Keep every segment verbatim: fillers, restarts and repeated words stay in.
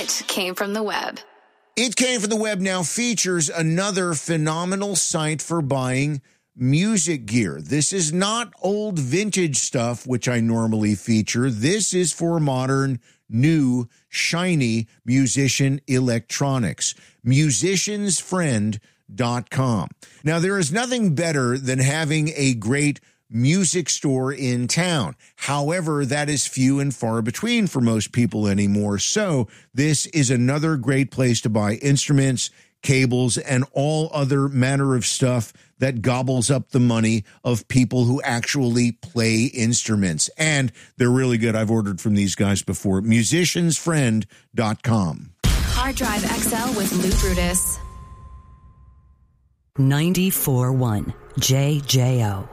It came from the web. It Came from the Web now features another phenomenal site for buying music gear. This is not old vintage stuff, which I normally feature. This is for modern, new, shiny musician electronics. musicians friend dot com. Now, there is nothing better than having a great music store in town. However, that is few and far between for most people anymore. So this is another great place to buy instruments, cables, and all other manner of stuff that gobbles up the money of people who actually play instruments. And they're really good. I've ordered from these guys before. musicians friend dot com. Hard Drive X L with Lou Brutus. ninety-four point one J J O.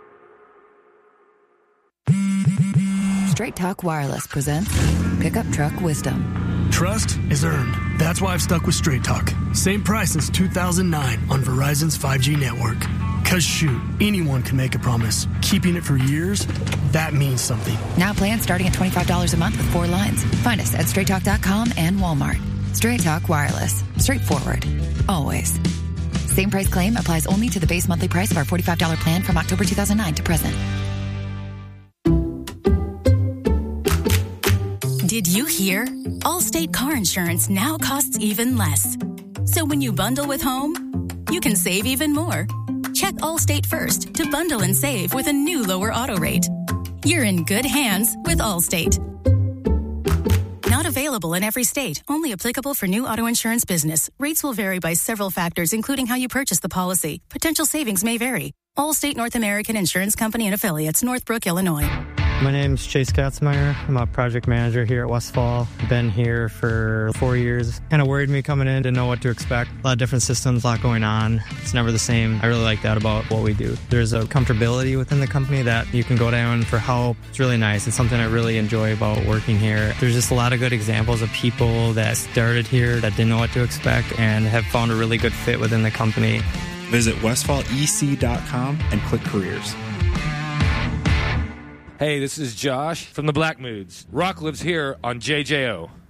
Straight Talk Wireless presents Pickup Truck Wisdom. Trust is earned. That's why I've stuck with Straight Talk. Same price since two thousand nine on Verizon's five G network. Cause shoot, anyone can make a promise. Keeping it for years, that means something. Now plans starting at twenty-five dollars a month with four lines. Find us at straight talk dot com and Walmart. Straight Talk Wireless. Straightforward. Always. Same price claim applies only to the base monthly price of our forty-five dollars plan from October two thousand nine to present. Did you hear? Allstate car insurance now costs even less. So when you bundle with home, you can save even more. Check Allstate first to bundle and save with a new lower auto rate. You're in good hands with Allstate. Not available in every state. Only applicable for new auto insurance business. Rates will vary by several factors, including how you purchase the policy. Potential savings may vary. Allstate North American Insurance Company and Affiliates, Northbrook, Illinois. My name's Chase Katzmeyer. I'm a project manager here at Westfall. Been here for four years. Kind of worried me coming in, didn't know what to expect. A lot of different systems, a lot going on. It's never the same. I really like that about what we do. There's a comfortability within the company that you can go down for help. It's really nice. It's something I really enjoy about working here. There's just a lot of good examples of people that started here that didn't know what to expect and have found a really good fit within the company. Visit westfall e c dot com and click careers. Hey, this is Josh from the Black Moods. Rock lives here on J J O.